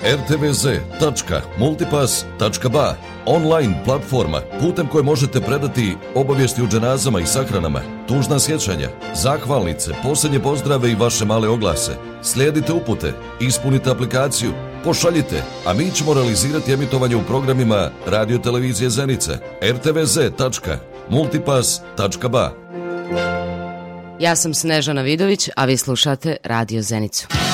rtvz.multipass.ba, online platforma putem koje možete predati obavijesti o dženazama i sahranama, tužna sjećanja, zahvalnice, posljednje pozdrave i vaše male oglase. Slijedite upute, ispunite aplikaciju, pošaljite, a mi ćemo realizirati emitovanje u programima Radio Televizije Zenica, rtvz.multipass.ba. Ja sam Snežana Vidović, a vi slušate Radio Zenicu.